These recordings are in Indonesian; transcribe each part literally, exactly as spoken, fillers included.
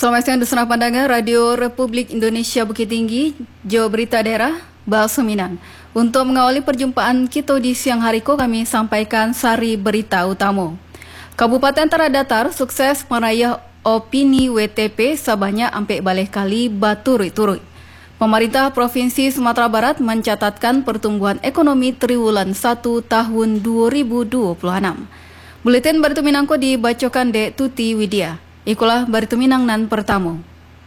Selamat siang, Desana Pandangan Radio Republik Indonesia Bukit Tinggi, Jawa Berita Daerah, Bahasa Minang. Untuk mengawali perjumpaan kita di siang hari ko, kami sampaikan sari berita utama. Kabupaten Tanah Datar sukses meraih opini W T P sebanyak ampek balik kali baturui-turui. Pemerintah Provinsi Sumatera Barat mencatatkan pertumbuhan ekonomi triwulan satu tahun dua ribu dua puluh enam. Buletin Baritu Minangko dibacakan Dek Tuti Widya. Ikulah Baritu Minang nan pertama.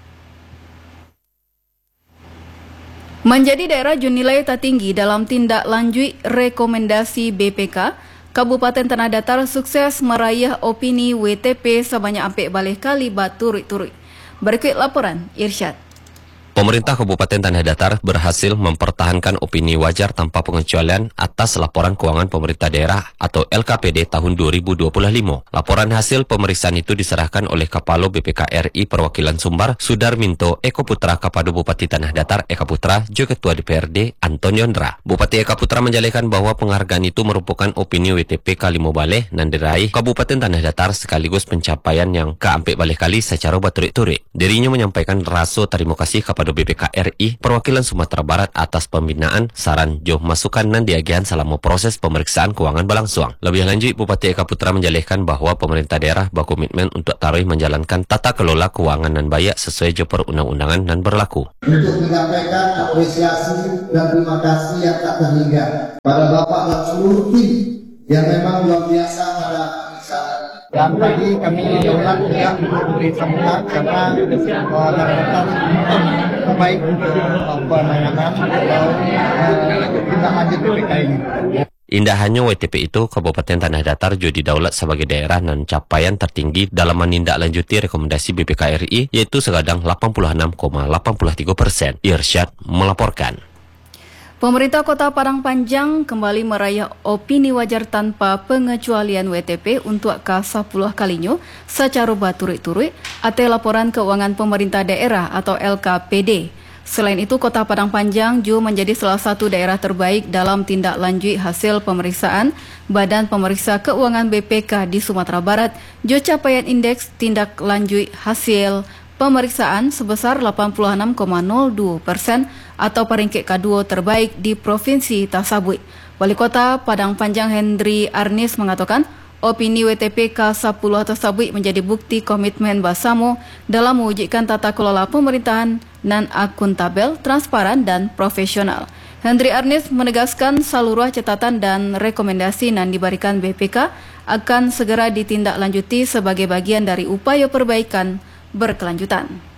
Menjadi daerah junilai tertinggi dalam tindak lanjut rekomendasi B P K, Kabupaten Tanah Datar sukses meraih opini W T P sebanyak ampek balik kali baturui-turui. Berikut laporan Irsyad. Pemerintah Kabupaten Tanah Datar berhasil mempertahankan opini wajar tanpa pengecualian atas laporan keuangan pemerintah daerah atau L K P D tahun dua ribu dua puluh lima. Laporan hasil pemeriksaan itu diserahkan oleh Kapalo B P K R I Perwakilan Sumbar, Sudarminto Eko Putra kepada Bupati Tanah Datar Eka Putra, juga Ketua D P R D Antonio Ndra. Bupati Eka Putra menjelaskan bahwa penghargaan itu merupakan opini W T P kali baleh dan diraih Kabupaten Tanah Datar sekaligus pencapaian yang keampek balik kali secara baturik-turik. Dirinya menyampaikan rasa terima kasih kepada B P K R I Perwakilan Sumatera Barat atas pembinaan, saran, joh masukan dan diagian selama proses pemeriksaan keuangan berlangsung. Lebih lanjut, Bupati Eka Putra menjelaskan bahwa pemerintah daerah berkomitmen untuk tarikh menjalankan tata kelola keuangan dan bayak sesuai jo perundang-undangan dan berlaku. Untuk menyampaikan apresiasi dan terima kasih yang tak terhingga pada Bapak dan seluruh tim yang memang luar biasa pada pemeriksaan. Dan tadi kami diundang yang memberi semangat karena masyarakat terbaik untuk penanganan atau tindak lanjut B P K ini. Indah hanya W T P itu, Kabupaten Tanah Datar juga didaulat sebagai daerah dan capaian tertinggi dalam menindaklanjuti rekomendasi B P K R I, yaitu sekadang delapan puluh enam koma delapan tiga persen. Irsyad melaporkan. Pemerintah Kota Padang Panjang kembali meraih opini wajar tanpa pengecualian W T P untuk ke sepuluh kalinya secara baturik-turik atau laporan keuangan pemerintah daerah atau L K P D. Selain itu, Kota Padang Panjang juga menjadi salah satu daerah terbaik dalam tindak lanjut hasil pemeriksaan Badan Pemeriksa Keuangan B P K di Sumatera Barat, jo capaian indeks tindak lanjut hasil pemeriksaan sebesar delapan puluh enam koma nol dua persen atau peringkat kedua terbaik di Provinsi Tasabui. Wali Kota Padang Panjang Hendri Arnis mengatakan, opini W T P K sepuluh Tasabui menjadi bukti komitmen Basamo dalam mewujudkan tata kelola pemerintahan dan akuntabel, transparan dan profesional. Hendri Arnis menegaskan seluruh catatan dan rekomendasi yang diberikan B P K akan segera ditindaklanjuti sebagai bagian dari upaya perbaikan berkelanjutan.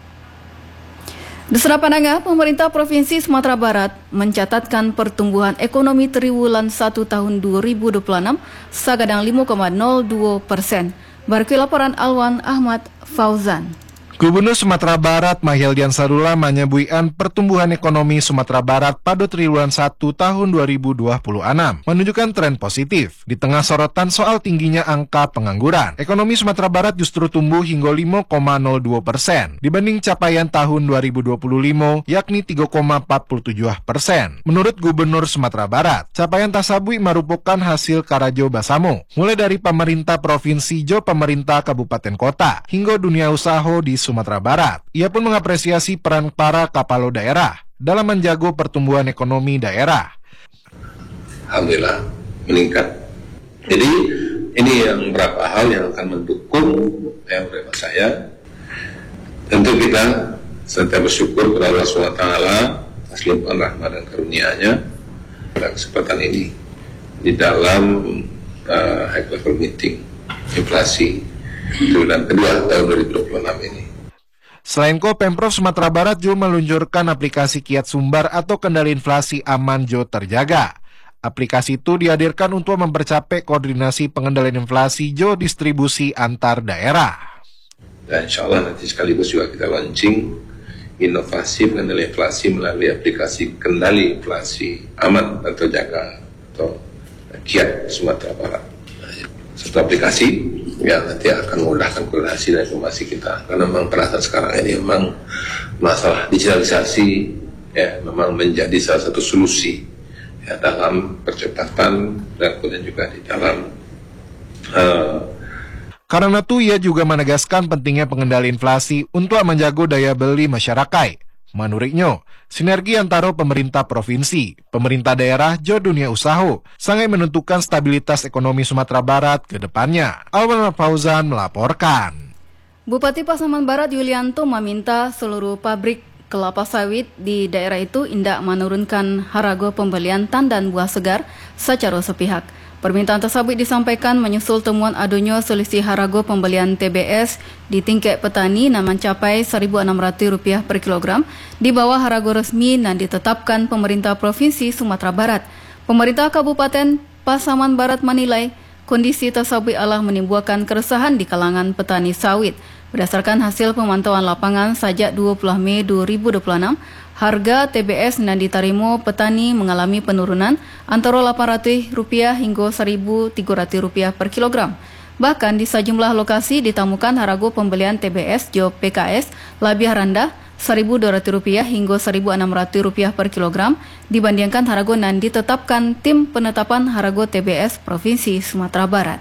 Desana Pandangan, pemerintah Provinsi Sumatera Barat mencatatkan pertumbuhan ekonomi triwulan satu tahun dua ribu dua puluh enam segadang lima koma nol dua persen. Berikut laporan Alwan Ahmad Fauzan. Gubernur Sumatera Barat Mahyildian Sarula menyebuikan pertumbuhan ekonomi Sumatera Barat pada triwulan satu tahun dua ribu dua puluh enam menunjukkan tren positif di tengah sorotan soal tingginya angka pengangguran. Ekonomi Sumatera Barat justru tumbuh hingga lima koma nol dua persen dibanding capaian tahun dua ribu dua puluh lima yakni tiga koma empat tujuh persen. Menurut Gubernur Sumatera Barat, capaian Tasabui merupakan hasil karajo Basamo, mulai dari pemerintah provinsi jo pemerintah kabupaten kota hingga dunia usaha di Sumatera Barat. Ia pun mengapresiasi peran para kapalo daerah dalam menjaga pertumbuhan ekonomi daerah. Alhamdulillah meningkat. Jadi ini yang beberapa hal yang akan mendukung yang menurut saya. Tentu kita serta bersyukur kepada Allah subhanahu wa taala atas limpahan rahmat dan karunia-Nya pada kesempatan ini di dalam uh, high level meeting inflasi triwulan kedua tahun dua ribu dua puluh enam ini. Selain itu, Pemprov Sumatera Barat juga meluncurkan aplikasi Kiat Sumbar atau kendali inflasi aman jo terjaga. Aplikasi itu dihadirkan untuk mempercapai koordinasi pengendalian inflasi jo distribusi antar daerah. Dan insya Allah nanti sekaligus juga kita launching inovasi pengendalian inflasi melalui aplikasi kendali inflasi aman dan terjaga atau Kiat Sumatera Barat. Satu aplikasi ya nanti akan memudahkan koordinasi dan informasi kita, karena memang perasaan sekarang ini memang masalah digitalisasi ya memang menjadi salah satu solusi ya dalam percepatan dan kemudian juga di dalam uh, Karena itu ia juga menegaskan pentingnya pengendali inflasi untuk menjaga daya beli masyarakat. Menurutnya, sinergi antara pemerintah provinsi, pemerintah daerah, jo dunia usaha, sangat menentukan stabilitas ekonomi Sumatera Barat ke depannya. Alwan Fauzan melaporkan. Bupati Pasaman Barat Yulianto meminta seluruh pabrik kelapa sawit di daerah itu indak menurunkan harga pembelian tandan buah segar secara sepihak. Permintaan tersebut disampaikan menyusul temuan adanya selisih harga pembelian T B S di tingkat petani yang mencapai seribu enam ratus rupiah per kilogram di bawah harga resmi yang ditetapkan pemerintah Provinsi Sumatera Barat. Pemerintah Kabupaten Pasaman Barat menilai kondisi tersebut adalah menimbulkan keresahan di kalangan petani sawit. Berdasarkan hasil pemantauan lapangan sejak dua puluh Mei dua ribu dua puluh enam, harga T B S yang diterima petani mengalami penurunan antara delapan ratus rupiah hingga seribu tiga ratus rupiah per kilogram. Bahkan di sejumlah lokasi ditemukan harga pembelian T B S jo P K S lebih rendah seribu dua ratus rupiah hingga seribu enam ratus rupiah per kilogram dibandingkan harga yang ditetapkan tim penetapan harga T B S Provinsi Sumatera Barat.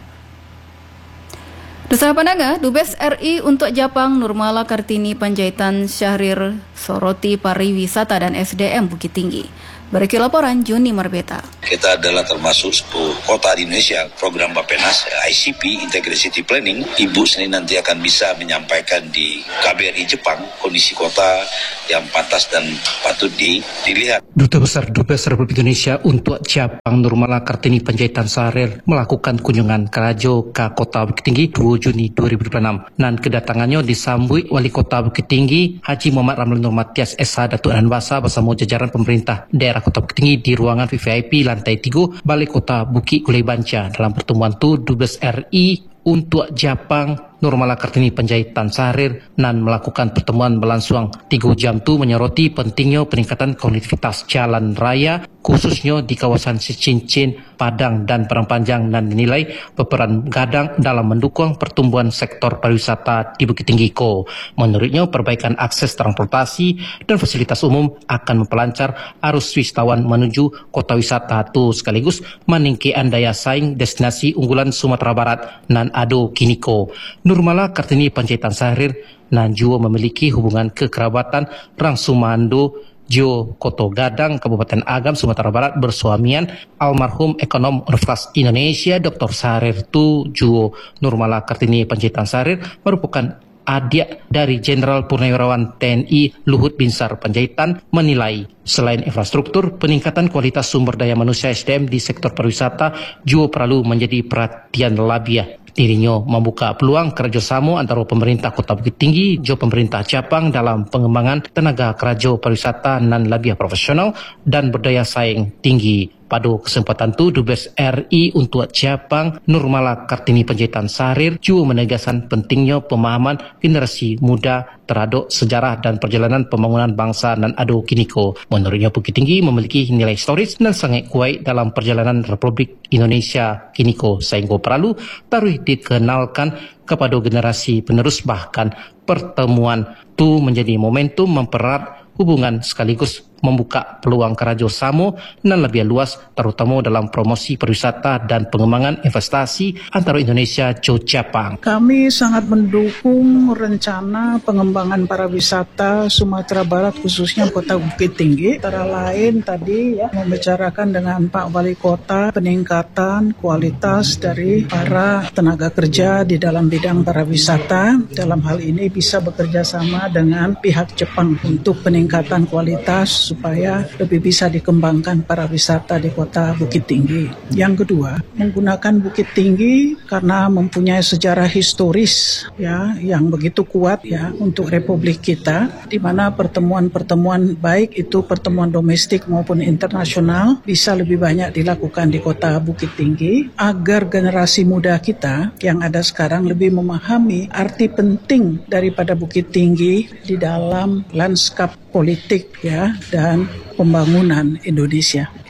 Dusara Pandaga, Dubes R I untuk Japang Nurmala Kartini Panjaitan Syahrir soroti pariwisata dan S D M Bukit Tinggi. Berikut laporan Juni Marbeta. Kita adalah termasuk sepuluh kota di Indonesia, program Bappenas, I C P, Integrated City Planning. Ibu Senin nanti akan bisa menyampaikan di K B R I Jepang kondisi kota yang pantas dan patut di, dilihat. Duta Besar Dubes Republik Indonesia untuk Jepang Nurmala Kartini Panjaitan Syahrir melakukan kunjungan kerja ke Kota Bukit Tinggi dua Juni dua ribu dua puluh enam. Dan kedatangannya disambut Wali Kota Bukit Tinggi Haji Muhammad Ramli Nur Matias S H Datuk Anwasa bersama jajaran pemerintah daerah Kota Bukit Tinggi di ruangan V V I P lantai tiga Balai Kota Bukit Gulai Banca. Dalam pertemuan itu, Dubes R I untuk Jepang Nurmala Kartini Panjaitan Syahrir nan melakukan pertemuan berlangsung tiga jam itu menyoroti pentingnya peningkatan konektivitas jalan raya khususnya di kawasan Secincin, Padang dan Padang Panjang dan dinilai berperan gadang dalam mendukung pertumbuhan sektor pariwisata di Bukit Tinggi Ko. Menurutnya perbaikan akses transportasi dan fasilitas umum akan memperlancar arus wisatawan menuju kota wisata itu sekaligus meningkatkan daya saing destinasi unggulan Sumatera Barat nan ado kiniko. Nurmala Kartini Panjaitan Syahrir nan juga memiliki hubungan kekerabatan Rangsumando Jo Koto Gadang, Kabupaten Agam, Sumatera Barat bersuamian almarhum ekonom Universitas Indonesia Doktor Syahrir tu Jo Nurmala Kartini Panjaitan Syahrir merupakan adik dari Jenderal Purnawirawan T N I Luhut Binsar Panjaitan menilai selain infrastruktur, peningkatan kualitas sumber daya manusia S D M di sektor pariwisata juga perlu menjadi perhatian lebih. Dirinya membuka peluang kerjasama antara pemerintah Kota Bukit Tinggi jo pemerintah Jepang dalam pengembangan tenaga kerja pariwisata nan lebih profesional dan berdaya saing tinggi. Pada kesempatan itu, Dubes R I untuk Jepang Nurmala Kartini Panjaitan Syahrir juga menegaskan pentingnya pemahaman generasi muda terhadap sejarah dan perjalanan pembangunan bangsa dan ado kiniko. Menurutnya Bukit Tinggi memiliki nilai historis dan sangat kuat dalam perjalanan Republik Indonesia kiniko sehingga perlu taruh dikenalkan kepada generasi penerus, bahkan pertemuan itu menjadi momentum mempererat hubungan sekaligus membuka peluang kerjasama dan lebih luas terutama dalam promosi pariwisata dan pengembangan investasi antara Indonesia dan Jepang. Kami sangat mendukung rencana pengembangan pariwisata Sumatera Barat khususnya Kota Bukit Tinggi. Antara lain tadi ya membicarakan dengan Pak Wali Kota peningkatan kualitas dari para tenaga kerja di dalam bidang pariwisata. Dalam hal ini bisa bekerja sama dengan pihak Jepang untuk peningkatan kualitas supaya lebih bisa dikembangkan pariwisata di Kota Bukit Tinggi. Yang kedua, menggunakan Bukit Tinggi karena mempunyai sejarah historis ya yang begitu kuat ya untuk Republik kita, di mana pertemuan-pertemuan baik itu pertemuan domestik maupun internasional bisa lebih banyak dilakukan di Kota Bukit Tinggi agar generasi muda kita yang ada sekarang lebih memahami arti penting daripada Bukit Tinggi di dalam lanskap politik ya dan pembangunan Indonesia.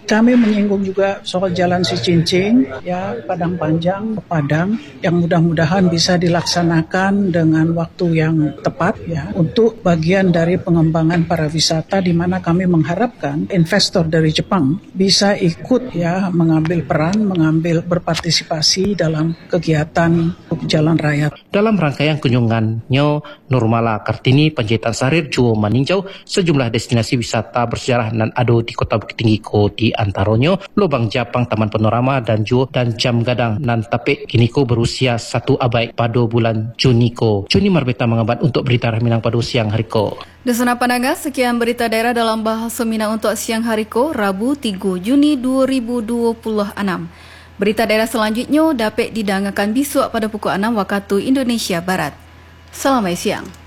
Kami menyinggung juga soal Jalan Cicincing, ya Padang Panjang, Padang, yang mudah-mudahan bisa dilaksanakan dengan waktu yang tepat, ya, untuk bagian dari pengembangan pariwisata, di mana kami mengharapkan investor dari Jepang bisa ikut, ya, mengambil peran, mengambil berpartisipasi dalam kegiatan jalan raya. Dalam rangkaian kunjungannya, Nurmala Kartini Panjaitan Sarir juga meninjau sejumlah destinasi wisata bersejarah dan ado di Kota Bukit Tinggi ko di antaranya Lubang Japang Taman Panorama dan Jo dan Jam Gadang nan tapek kini ko berusia satu abad pada bulan Juni ko. Juni Marbeta mengabat untuk berita Minang pada siang hari ko. Desana Pananga, sekian berita daerah dalam bahasa Minang untuk siang hari ko, Rabu tiga Juni dua ribu dua puluh enam. Berita daerah selanjutnya dapat didengarkan besok pada pukul enam waktu Indonesia Barat. Selamat siang.